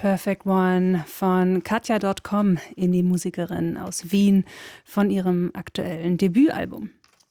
Perfect One von Katja.com, Indie-Musikerin aus Wien, von ihrem aktuellen Debütalbum.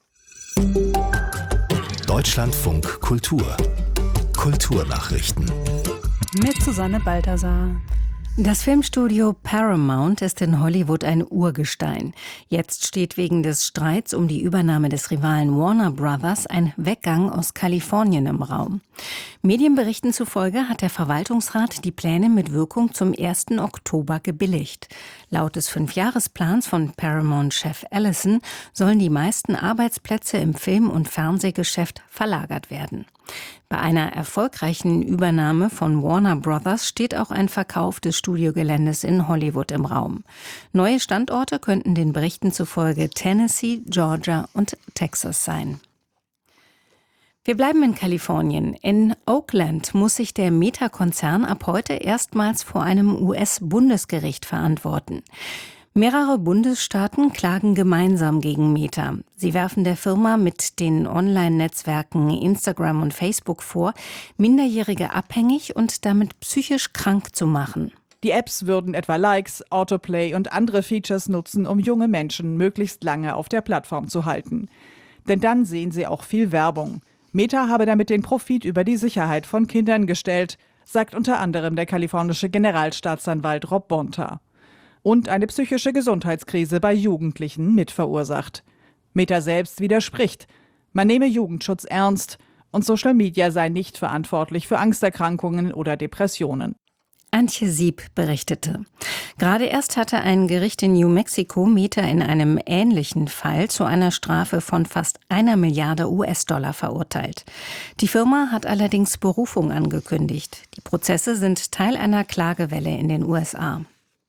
Deutschlandfunk Kultur. Kulturnachrichten. Mit Susanne Balthasar. Das Filmstudio Paramount ist in Hollywood ein Urgestein. Jetzt steht wegen des Streits um die Übernahme des Rivalen Warner Brothers ein Weggang aus Kalifornien im Raum. Medienberichten zufolge hat der Verwaltungsrat die Pläne mit Wirkung zum 1. Oktober gebilligt. Laut des 5-Jahres-Plans von Paramount-Chef Ellison sollen die meisten Arbeitsplätze im Film- und Fernsehgeschäft verlagert werden. Bei einer erfolgreichen Übernahme von Warner Brothers steht auch ein Verkauf des Studiogeländes in Hollywood im Raum. Neue Standorte könnten den Berichten zufolge Tennessee, Georgia und Texas sein. Wir bleiben in Kalifornien. In Oakland muss sich der Meta-Konzern ab heute erstmals vor einem US-Bundesgericht verantworten. Mehrere Bundesstaaten klagen gemeinsam gegen Meta. Sie werfen der Firma mit den Online-Netzwerken Instagram und Facebook vor, Minderjährige abhängig und damit psychisch krank zu machen. Die Apps würden etwa Likes, Autoplay und andere Features nutzen, um junge Menschen möglichst lange auf der Plattform zu halten. Denn dann sehen sie auch viel Werbung. Meta habe damit den Profit über die Sicherheit von Kindern gestellt, sagt unter anderem der kalifornische Generalstaatsanwalt Rob Bonta. Und eine psychische Gesundheitskrise bei Jugendlichen mit verursacht. Meta selbst widerspricht. Man nehme Jugendschutz ernst und Social Media sei nicht verantwortlich für Angsterkrankungen oder Depressionen. Antje Sieb berichtete. Gerade erst hatte ein Gericht in New Mexico Meta in einem ähnlichen Fall zu einer Strafe von fast 1 Milliarde US-Dollar verurteilt. Die Firma hat allerdings Berufung angekündigt. Die Prozesse sind Teil einer Klagewelle in den USA.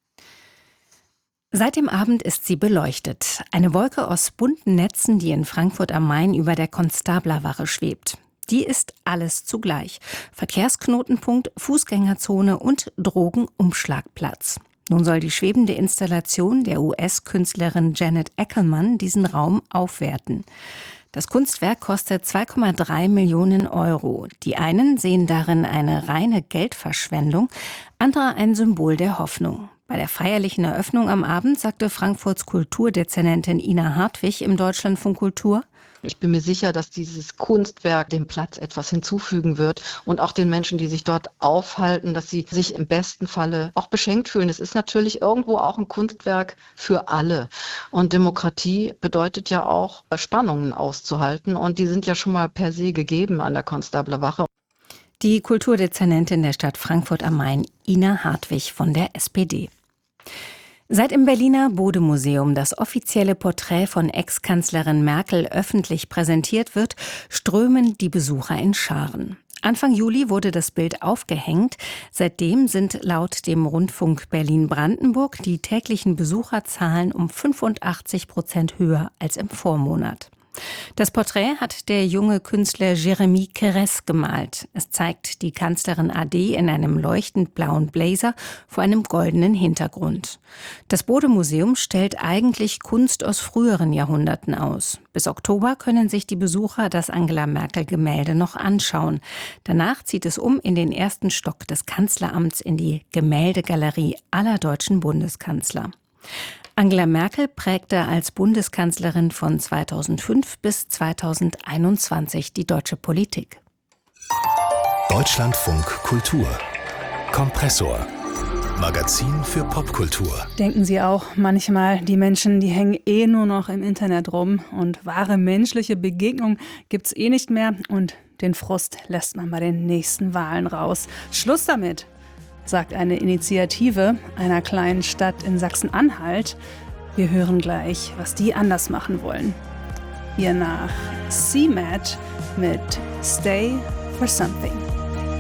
Seit dem Abend ist sie beleuchtet. Eine Wolke aus bunten Netzen, die in Frankfurt am Main über der Konstablerwache schwebt. Die ist alles zugleich. Verkehrsknotenpunkt, Fußgängerzone und Drogenumschlagplatz. Nun soll die schwebende Installation der US-Künstlerin Janet Ackerman diesen Raum aufwerten. Das Kunstwerk kostet 2,3 Millionen Euro. Die einen sehen darin eine reine Geldverschwendung, andere ein Symbol der Hoffnung. Bei der feierlichen Eröffnung am Abend sagte Frankfurts Kulturdezernentin Ina Hartwig im Deutschlandfunk Kultur: Ich bin mir sicher, dass dieses Kunstwerk dem Platz etwas hinzufügen wird und auch den Menschen, die sich dort aufhalten, dass sie sich im besten Falle auch beschenkt fühlen. Es ist natürlich irgendwo auch ein Kunstwerk für alle. Und Demokratie bedeutet ja auch, Spannungen auszuhalten. Und die sind ja schon mal per se gegeben an der Konstablerwache. Die Kulturdezernentin der Stadt Frankfurt am Main, Ina Hartwig von der SPD. Seit im Berliner Bode-Museum das offizielle Porträt von Ex-Kanzlerin Merkel öffentlich präsentiert wird, strömen die Besucher in Scharen. Anfang Juli wurde das Bild aufgehängt. Seitdem sind laut dem Rundfunk Berlin-Brandenburg die täglichen Besucherzahlen um 85% höher als im Vormonat. Das Porträt hat der junge Künstler Jérémy Quérès gemalt. Es zeigt die Kanzlerin AD in einem leuchtend blauen Blazer vor einem goldenen Hintergrund. Das Bode-Museum stellt eigentlich Kunst aus früheren Jahrhunderten aus. Bis Oktober können sich die Besucher das Angela-Merkel-Gemälde noch anschauen. Danach zieht es um in den ersten Stock des Kanzleramts in die Gemäldegalerie aller deutschen Bundeskanzler. Angela Merkel prägte als Bundeskanzlerin von 2005 bis 2021 die deutsche Politik. Deutschlandfunk Kultur. Kompressor. Magazin für Popkultur. Denken Sie auch manchmal, die Menschen, die hängen nur noch im Internet rum und wahre menschliche Begegnung gibt's nicht mehr und den Frust lässt man bei den nächsten Wahlen raus. Schluss damit, sagt eine Initiative einer kleinen Stadt in Sachsen-Anhalt. Wir hören gleich, was die anders machen wollen. Hier nach CMAT mit Stay for Something.